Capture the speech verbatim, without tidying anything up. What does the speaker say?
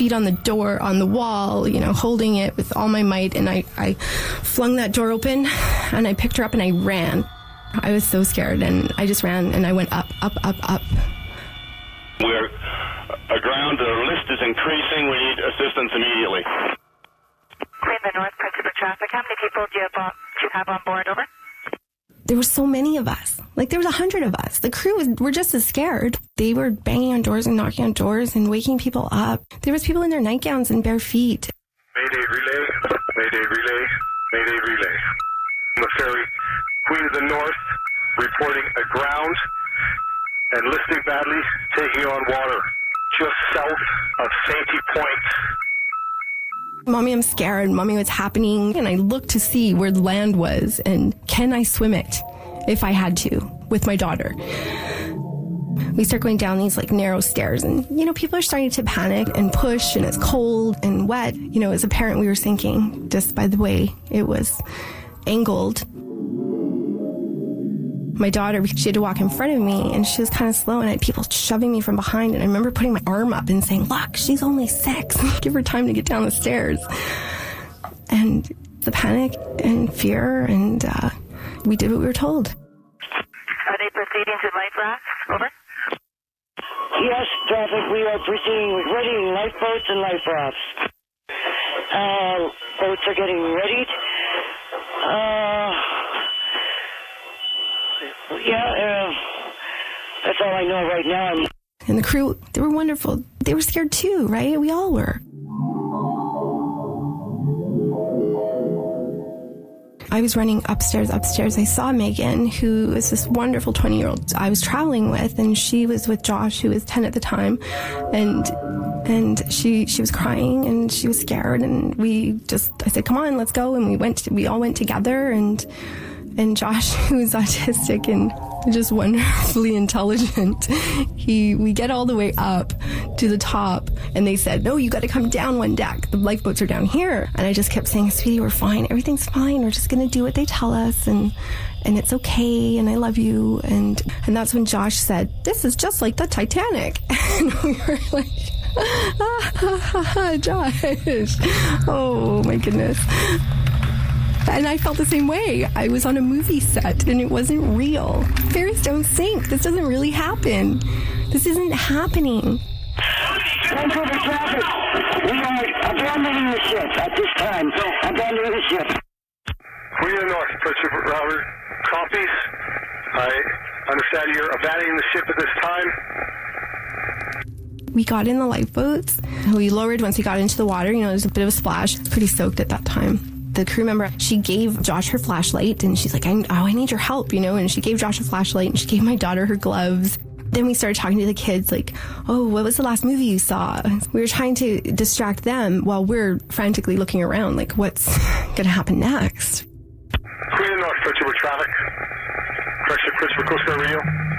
feet on the door, on the wall, you know, holding it with all my might. And I, I flung that door open and I picked her up and I ran. I was so scared and I just ran and I went up, up, up, up. We're aground. The list is increasing. We need assistance immediately. In the North Principal Traffic, how many people do you have on, do you have on board, over? There were so many of us. Like, there was a hundred of us. The crew was, were just as scared. They were banging on doors and knocking on doors and waking people up. There was people in their nightgowns and bare feet. Mayday relay, Mayday relay, Mayday relay. The ferry Queen of the North reporting aground and listing badly, taking on water just south of Santee Point. Mommy, I'm scared. Mommy, what's happening? And I looked to see where the land was and can I swim it if I had to with my daughter? We start going down these like narrow stairs and, you know, people are starting to panic and push and it's cold and wet. You know, as a parent, we were sinking just by the way it was angled. My daughter, she had to walk in front of me and she was kind of slow and I had people shoving me from behind. And I remember putting my arm up and saying, look, she's only six. Give her time to get down the stairs. And the panic and fear and uh, we did what we were told. Are they proceeding to life rafts? Over. Yes, traffic, we are proceeding with readying lifeboats and life rafts. Uh, boats are getting readied. Uh... Yeah, uh, that's all I know right now. And the crew, they were wonderful. They were scared too, right? We all were. I was running upstairs, upstairs. I saw Megan, who was this wonderful twenty-year-old I was traveling with, and she was with Josh, who was ten at the time. And and she she was crying, and she was scared. And we just, I said, come on, let's go. And we went, to, we all went together, and And Josh, who's autistic and just wonderfully intelligent, he we get all the way up to the top, and they said, no, you got to come down one deck. The lifeboats are down here. And I just kept saying, sweetie, we're fine. Everything's fine. We're just going to do what they tell us, and and it's okay, and I love you. And, and that's when Josh said, this is just like the Titanic. And we were like, ah, ha, ha, ha, Josh. Oh, my goodness. And I felt the same way. I was on a movie set and it wasn't real. Ferries don't sink. This doesn't really happen. This isn't happening. Vancouver traffic, we are abandoning the ship at this time. Abandoning the ship. Queen of the North, Principal Robert, copies. I understand you're abandoning the ship at this time. We got in the lifeboats. We lowered once we got into the water. You know, there was a bit of a splash. Pretty soaked at that time. The crew member, she gave Josh her flashlight and she's like, I, oh, I need your help, you know, and she gave Josh a flashlight and she gave my daughter her gloves. Then we started talking to the kids like, oh, what was the last movie you saw? We were trying to distract them while we're frantically looking around like, what's going to happen next? Queen of the North, Principal Traffic. Correction, Christopher Coast Guard Radio.